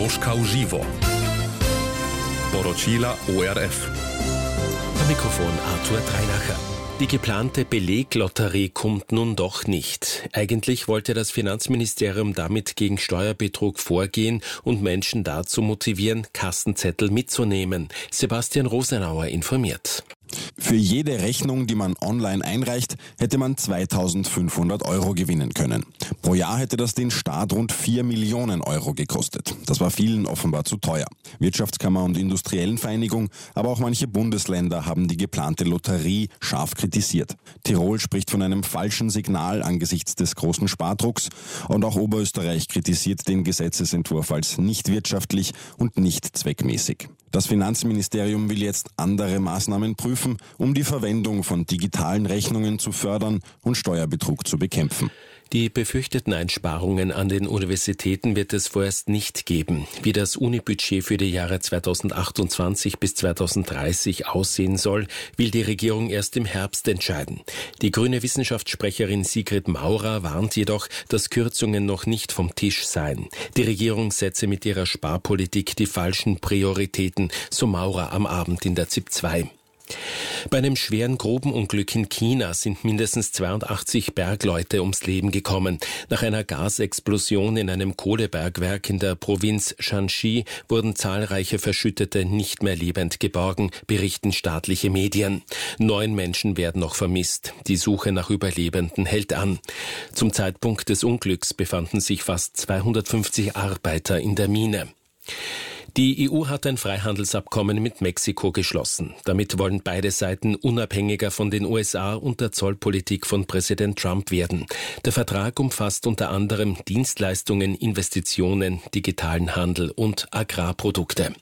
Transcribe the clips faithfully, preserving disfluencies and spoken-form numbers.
Koroška v živo. Poročila O R F. Am Mikrofon Arthur Dreinacher. Die geplante Beleglotterie kommt nun doch nicht. Eigentlich wollte das Finanzministerium damit gegen Steuerbetrug vorgehen und Menschen dazu motivieren, Kassenzettel mitzunehmen. Sebastian Rosenauer informiert. Für jede Rechnung, die man online einreicht, hätte man zweitausendfünfhundert Euro gewinnen können. Pro Jahr hätte das den Staat rund vier Millionen Euro gekostet. Das war vielen offenbar zu teuer. Wirtschaftskammer und Industriellenvereinigung, aber auch manche Bundesländer haben die geplante Lotterie scharf kritisiert. Tirol spricht von einem falschen Signal angesichts des großen Spardrucks und auch Oberösterreich kritisiert den Gesetzesentwurf als nicht wirtschaftlich und nicht zweckmäßig. Das Finanzministerium will jetzt andere Maßnahmen prüfen, um die Verwendung von digitalen Rechnungen zu fördern und Steuerbetrug zu bekämpfen. Die befürchteten Einsparungen an den Universitäten wird es vorerst nicht geben. Wie das Unibudget für die Jahre zweitausendachtundzwanzig bis zweitausenddreißig aussehen soll, will die Regierung erst im Herbst entscheiden. Die grüne Wissenschaftssprecherin Sigrid Maurer warnt jedoch, dass Kürzungen noch nicht vom Tisch seien. Die Regierung setze mit ihrer Sparpolitik die falschen Prioritäten, so Maurer am Abend in der Z I P zwei. Bei einem schweren Grubenunglück in China sind mindestens zweiundachtzig Bergleute ums Leben gekommen. Nach einer Gasexplosion in einem Kohlebergwerk in der Provinz Shanxi wurden zahlreiche Verschüttete nicht mehr lebend geborgen, berichten staatliche Medien. Neun Menschen werden noch vermisst. Die Suche nach Überlebenden hält an. Zum Zeitpunkt des Unglücks befanden sich fast zweihundertfünfzig Arbeiter in der Mine. Die E U hat ein Freihandelsabkommen mit Mexiko geschlossen. Damit wollen beide Seiten unabhängiger von den U S A und der Zollpolitik von Präsident Trump werden. Der Vertrag umfasst unter anderem Dienstleistungen, Investitionen, digitalen Handel und Agrarprodukte.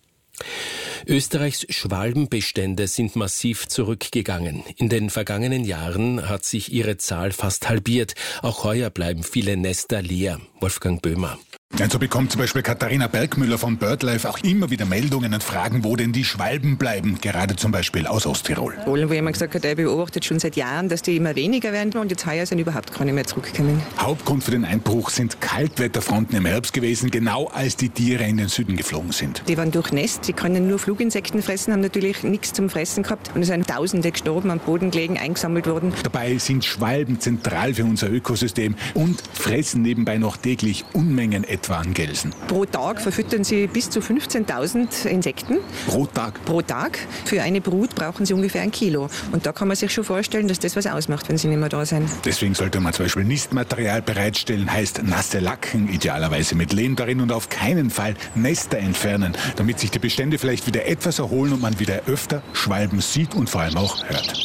Österreichs Schwalbenbestände sind massiv zurückgegangen. In den vergangenen Jahren hat sich ihre Zahl fast halbiert. Auch heuer bleiben viele Nester leer. Wolfgang Böhmer. Ja, so bekommt zum Beispiel Katharina Bergmüller von BirdLife auch immer wieder Meldungen und Fragen, wo denn die Schwalben bleiben, gerade zum Beispiel aus Osttirol. Wo jemand gesagt hat, er beobachtet schon seit Jahren, dass die immer weniger werden und jetzt heuer sind überhaupt keine mehr zurückgekommen. Hauptgrund für den Einbruch sind Kaltwetterfronten im Herbst gewesen, genau als die Tiere in den Süden geflogen sind. Die waren durchnässt, die können nur Fluginsekten fressen, haben natürlich nichts zum Fressen gehabt und es sind Tausende gestorben, am Boden gelegen, eingesammelt worden. Dabei sind Schwalben zentral für unser Ökosystem und fressen nebenbei noch täglich Unmengen etwa an Gelsen. Pro Tag verfüttern sie bis zu fünfzehntausend Insekten. Pro Tag? Pro Tag. Für eine Brut brauchen sie ungefähr ein Kilo. Und da kann man sich schon vorstellen, dass das was ausmacht, wenn sie nicht mehr da sind. Deswegen sollte man zum Beispiel Nistmaterial bereitstellen, heißt nasse Lacken, idealerweise mit Lehm darin und auf keinen Fall Nester entfernen, damit sich die Bestände vielleicht wieder etwas erholen und man wieder öfter Schwalben sieht und vor allem auch hört.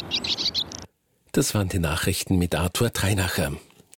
Das waren die Nachrichten mit Arthur Dreinacher.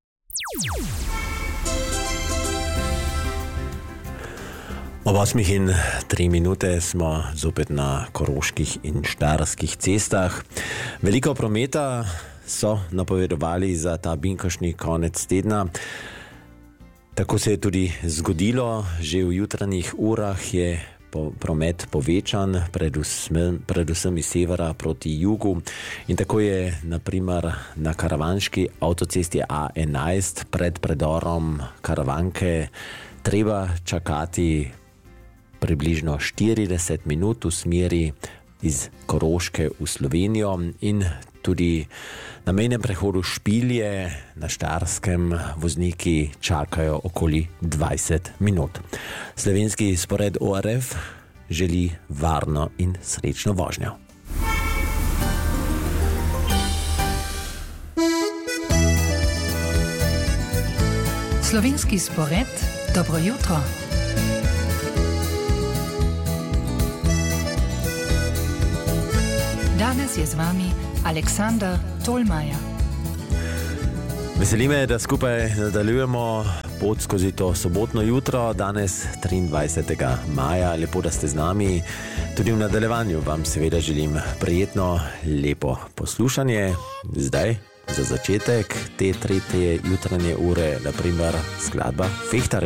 Was mich in tri minute smo zopet na Koroških in Štajerskih cestah. Veliko prometa so napovedovali za ta binkošni konec tedna. Tako se je tudi zgodilo. Že v jutranjih urah je promet povečan, predvsem, predvsem iz severa proti jugu. In tako je naprimer na karavanški avtocesti A enajst pred predorom Karavanke treba čakati približno štirideset minut v smeri iz Koroške v Slovenijo in tudi na mejnem prehodu Špilje na Štajerskem vozniki čakajo okoli dvajset minut. Slovenski spored O R F želi varno in srečno vožnjo. Slovenski spored, dobro jutro. Danes je z vami Aleksandar Tolmaja. Veseli me, da skupaj nadaljujemo pot skozi to sobotno jutro, danes triindvajsetega maja. Lepo, da ste z nami. Tudi v nadaljevanju vam seveda želim prijetno, lepo poslušanje. Zdaj, za začetek te tretje jutranje ure, naprimer skladba Fehtarjev.